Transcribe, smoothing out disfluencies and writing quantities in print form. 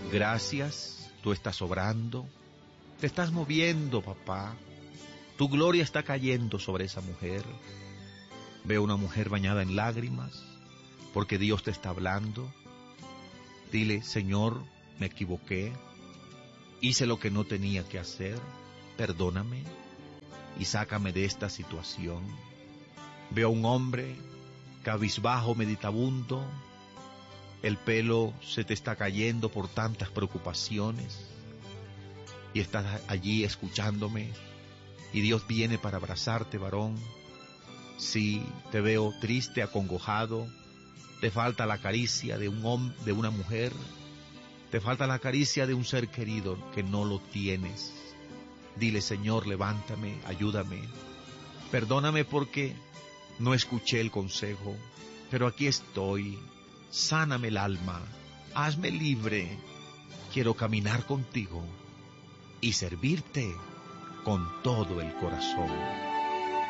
Gracias, tú estás obrando, te estás moviendo, papá. Tu gloria está cayendo sobre esa mujer. Veo una mujer bañada en lágrimas, porque Dios te está hablando. Dile, Señor, me equivoqué, hice lo que no tenía que hacer, perdóname y sácame de esta situación. Veo un hombre cabizbajo, meditabundo, el pelo se te está cayendo por tantas preocupaciones y estás allí escuchándome y Dios viene para abrazarte, varón. Sí, te veo triste, acongojado, te falta la caricia de de una mujer, te falta la caricia de un ser querido que no lo tienes. Dile, Señor, levántame, ayúdame, perdóname porque no escuché el consejo, pero aquí estoy, sáname el alma, hazme libre, quiero caminar contigo y servirte con todo el corazón.